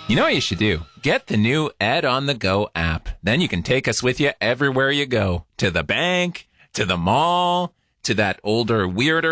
You know what you should do? Get the new Ed on the Go app. Then you can take us with you everywhere you go. To the bank, to the mall, to that older, weirder